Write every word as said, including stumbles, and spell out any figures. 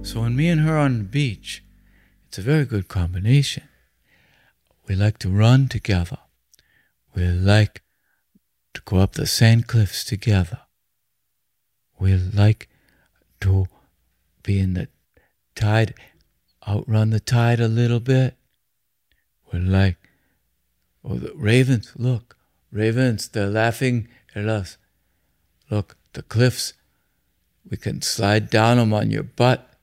So when me and her are on the beach, it's a very good combination. We like to run together. We like to go up the sand cliffs together. We like to be in the tide, outrun the tide a little bit. We like, oh, the ravens, look, ravens, they're laughing at us. Look, the cliffs, we can slide down them on your butt.